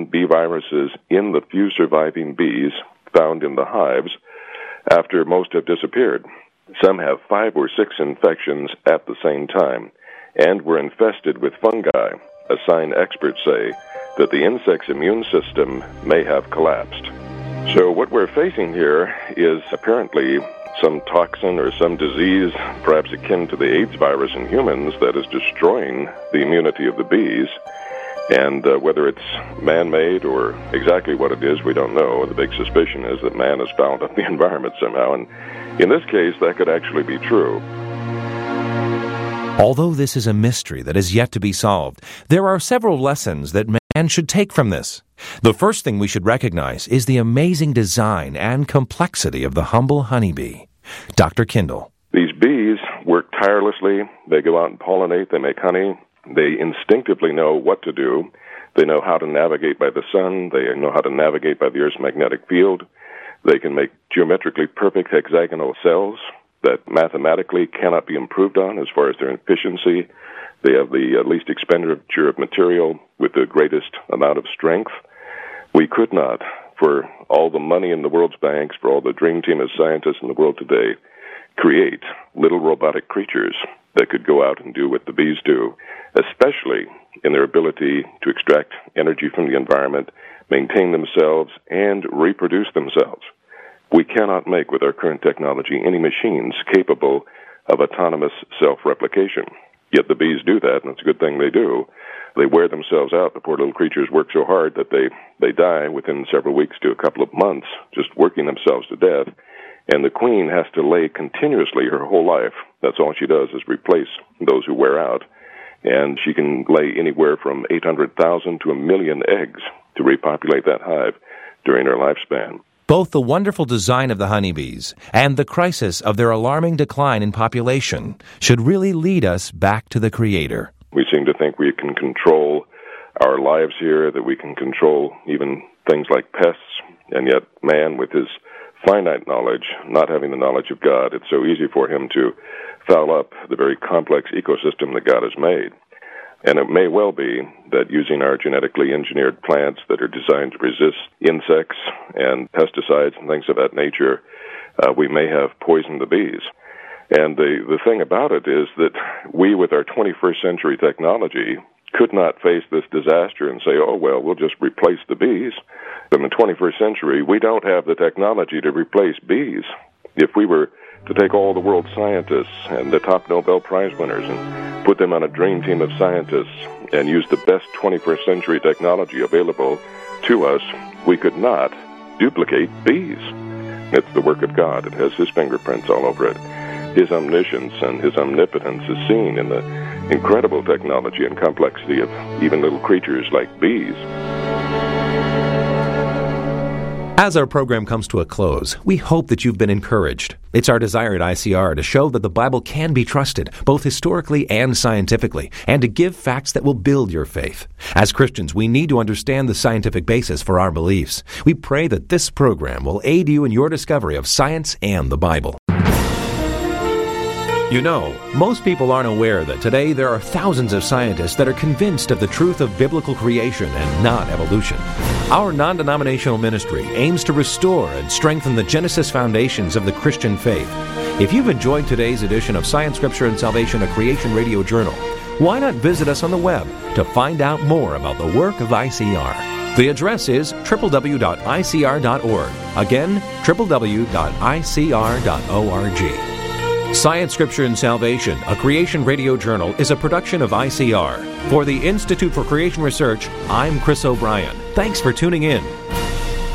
common bee viruses in the few surviving bees found in the hives after most have disappeared. Some have 5 or 6 infections at the same time and were infested with fungi, a sign experts say that the insect's immune system may have collapsed. So what we're facing here is apparently some toxin or some disease, perhaps akin to the AIDS virus in humans, that is destroying the immunity of the bees. And whether it's man-made or exactly what it is, we don't know. The big suspicion is that man has fouled up the environment somehow. And in this case, that could actually be true. Although this is a mystery that is yet to be solved, there are several lessons that man should take from this. The first thing we should recognize is the amazing design and complexity of the humble honeybee. Dr. Kindle. These bees work tirelessly. They go out and pollinate. They make honey. They instinctively know what to do. They know how to navigate by the sun. They know how to navigate by the Earth's magnetic field. They can make geometrically perfect hexagonal cells that mathematically cannot be improved on as far as their efficiency. They have the least expenditure of material with the greatest amount of strength. We could not, for all the money in the world's banks, for all the dream team of scientists in the world today, create little robotic creatures that could go out and do what the bees do, especially in their ability to extract energy from the environment, maintain themselves, and reproduce themselves. We cannot make, with our current technology, any machines capable of autonomous self-replication. Yet the bees do that, and it's a good thing they do. They wear themselves out. The poor little creatures work so hard that they die within several weeks to a couple of months, just working themselves to death. And the queen has to lay continuously her whole life. That's all she does is replace those who wear out. And she can lay anywhere from 800,000 to 1 million eggs to repopulate that hive during her lifespan. Both the wonderful design of the honeybees and the crisis of their alarming decline in population should really lead us back to the Creator. We seem to think we can control our lives here, that we can control even things like pests, and yet man, with his finite knowledge, not having the knowledge of God, it's so easy for him to foul up the very complex ecosystem that God has made. And it may well be that using our genetically engineered plants that are designed to resist insects and pesticides and things of that nature, we may have poisoned the bees. And the thing about it is that we, with our 21st century technology, could not face this disaster and say, oh, well, we'll just replace the bees. In the 21st century, we don't have the technology to replace bees. If we were to take all the world's scientists and the top Nobel Prize winners and put them on a dream team of scientists and use the best 21st century technology available to us, we could not duplicate bees. It's the work of God. It has His fingerprints all over it. His omniscience and His omnipotence is seen in the incredible technology and complexity of even little creatures like bees. As our program comes to a close, we hope that you've been encouraged. It's our desire at ICR to show that the Bible can be trusted, both historically and scientifically, and to give facts that will build your faith. As Christians, we need to understand the scientific basis for our beliefs. We pray that this program will aid you in your discovery of science and the Bible. You know, most people aren't aware that today there are thousands of scientists that are convinced of the truth of biblical creation and not evolution. Our non-denominational ministry aims to restore and strengthen the Genesis foundations of the Christian faith. If you've enjoyed today's edition of Science, Scripture, and Salvation, a Creation Radio Journal, why not visit us on the web to find out more about the work of ICR? The address is www.icr.org. Again, www.icr.org. Science, Scripture, and Salvation, a Creation Radio Journal, is a production of ICR. For the Institute for Creation Research, I'm Chris O'Brien. Thanks for tuning in.